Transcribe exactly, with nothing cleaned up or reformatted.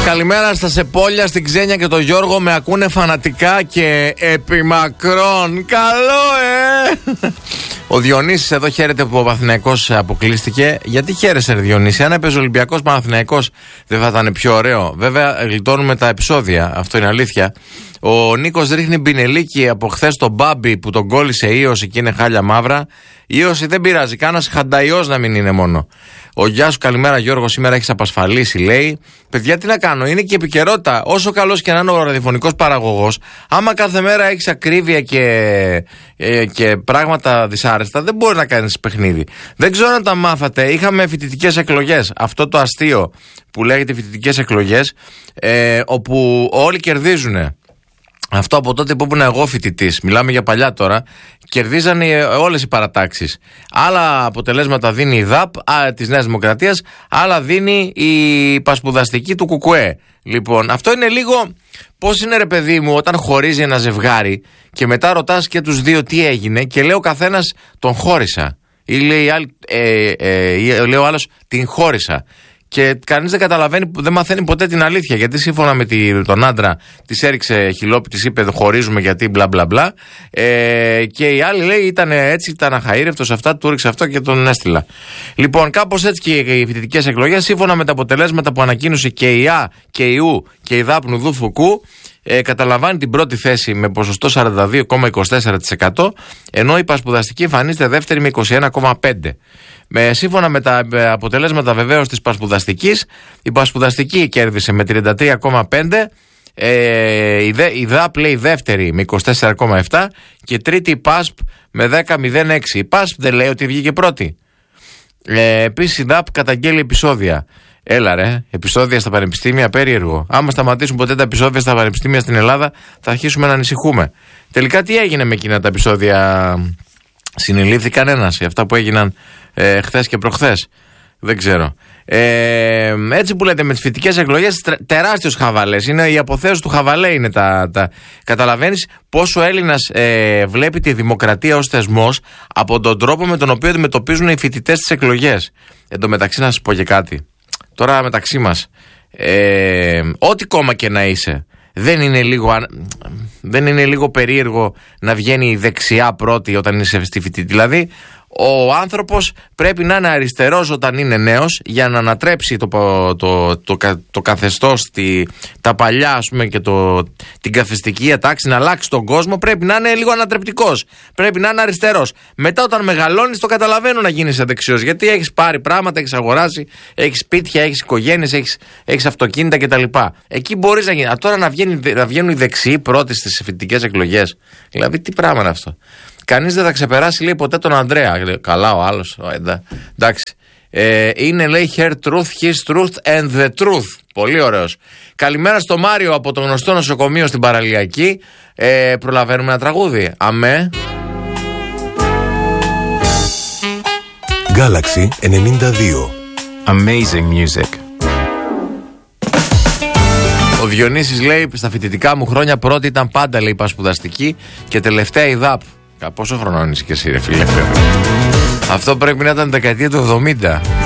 Καλημέρα στα Σεπόλια, στην Ξένια και τον Γιώργο. Με ακούνε φανατικά και επιμακρών. Καλό, ε! Ο Διονύσης εδώ χαίρεται που ο Παναθηναϊκός αποκλείστηκε. Γιατί χαίρεσαι, ρε Διονύση? Αν έπαιζε Ολυμπιακός Παναθηναϊκός, δεν θα ήταν πιο ωραίο? Βέβαια, γλιτώνουμε τα επεισόδια. Αυτό είναι αλήθεια. Ο Νίκος ρίχνει μπινελίκι από χθες τον Μπάμπη που τον κόλλησε ίωση και είναι χάλια μαύρα. Ίωση δεν πειράζει, κάνας χανταϊός να μην είναι μόνο. Ο γεια σου, καλημέρα Γιώργο, σήμερα έχεις απασφαλίσει, λέει. Παιδιά, τι να κάνω, είναι και επικαιρότητα. Όσο καλός και να είναι ο ραδιοφωνικός παραγωγός, άμα κάθε μέρα έχεις ακρίβεια και, ε, και πράγματα δυσάρεστα, δεν μπορεί να κάνεις παιχνίδι. Δεν ξέρω αν τα μάθατε, είχαμε φοιτητικές εκλογές. Αυτό το αστείο που λέγεται φοιτητικές εκλογές, ε, όπου όλοι κερδίζουνε. Αυτό από τότε που ήμουν εγώ φοιτητής, μιλάμε για παλιά τώρα, κερδίζανε όλες οι παρατάξεις. Άλλα αποτελέσματα δίνει η ΔΑΠ της Νέας Δημοκρατίας, άλλα δίνει η πασπουδαστική του Κουκουέ. Λοιπόν, αυτό είναι λίγο πώς είναι, ρε παιδί μου, όταν χωρίζει ένα ζευγάρι και μετά ρωτάς και τους δύο τι έγινε και λέει ο καθένας τον χώρισα. Ή λέει, ε, ε, λέει ο άλλος την χώρισα. Και κανείς δεν καταλαβαίνει, δεν μαθαίνει ποτέ την αλήθεια. Γιατί σύμφωνα με τη, τον άντρα της έριξε χιλόπι, της είπε χωρίζουμε γιατί μπλα μπλα μπλα. Ε, και η άλλη λέει ήταν έτσι, ήταν αχαήρευτος, αυτά, του έριξε αυτό και τον έστειλα. Λοιπόν, κάπως έτσι και οι φοιτητικές εκλογές, σύμφωνα με τα αποτελέσματα που ανακοίνωσε και η Α και η Ου και η ΔΑΠ Νουδού Φουκού, ε, καταλαμβάνει την πρώτη θέση με ποσοστό σαράντα δύο κόμμα είκοσι τέσσερα τοις εκατό, ενώ η πασπουδαστική εμφανίζεται δεύτερη με είκοσι ένα κόμμα πέντε τοις εκατό. Με, σύμφωνα με τα αποτελέσματα βεβαίως της πασπουδαστικής, η πασπουδαστική κέρδισε με τριάντα τρία κόμμα πέντε τοις εκατό, ε, η, δε, η ΔΑΠ λέει δεύτερη με είκοσι τέσσερα κόμμα επτά τοις εκατό και τρίτη η ΠΑΣΠ με δέκα κόμμα μηδέν έξι τοις εκατό. Η ΠΑΣΠ δεν λέει ότι βγήκε πρώτη. Ε, επίσης η ΔΑΠ καταγγέλει επεισόδια. Έλα ρε, επεισόδια στα πανεπιστήμια, περίεργο. Άμα σταματήσουν ποτέ τα επεισόδια στα πανεπιστήμια στην Ελλάδα, θα αρχίσουμε να ανησυχούμε. Τελικά τι έγινε με εκείνα τα επεισόδια? Συνελήφθη κανένας για αυτά που έγιναν ε, χθες και προχθές? Δεν ξέρω. Ε, έτσι που λέτε με τις φοιτητικές εκλογές, τεράστιος χαβαλές. Είναι η αποθέωση του χαβαλέ είναι τα, τα... Καταλαβαίνεις πόσο Έλληνας ε, βλέπει τη δημοκρατία ως θεσμός από τον τρόπο με τον οποίο αντιμετωπίζουν οι φοιτητές τις εκλογές. Εν τω μεταξύ να σας πω και κάτι. Τώρα μεταξύ μας, ε, ό,τι κόμμα και να είσαι, δεν είναι λίγο, δεν είναι λίγο περίεργο να βγαίνει η δεξιά πρώτη όταν είσαι στη φοιτητή? Δηλαδή, ο άνθρωπος πρέπει να είναι αριστερός όταν είναι νέος για να ανατρέψει το, το, το, το, το καθεστώς, τη, τα παλιά ας πούμε και το, την καθεστική ατάξη, να αλλάξει τον κόσμο. Πρέπει να είναι λίγο ανατρεπτικός, πρέπει να είναι αριστερός. Μετά όταν μεγαλώνεις το καταλαβαίνω να γίνεις δεξιός, γιατί έχεις πάρει πράγματα, έχεις αγοράσει, έχεις σπίτια, έχεις οικογένειες, έχεις, έχεις αυτοκίνητα κτλ. Εκεί μπορείς να γίνει. Α, τώρα να, βγαίνει, να βγαίνουν οι δεξιοί πρώτοι στις φοιτητικές εκλογές, δηλαδή τι πράγμα είναι αυτό? Κανείς δεν θα ξεπεράσει, λέει, ποτέ τον Ανδρέα. Καλά ο άλλος. Εντάξει. Ε, είναι, λέει, her truth, his truth and the truth. Πολύ ωραίος. Καλημέρα στο Μάριο από το γνωστό νοσοκομείο στην Παραλιακή. Ε, προλαβαίνουμε ένα τραγούδι? Αμέ. Galaxy ενενήντα δύο. Amazing music. Ο Διονύσης λέει, στα φοιτητικά μου χρόνια πρώτη ήταν πάντα, λέει, πασπουδαστική και τελευταία η ΔΑΠ. Πόσο χρονών είσαι και εσύ, ρε φίλε? Αυτό πρέπει να ήταν δεκαετία του εβδομήντα.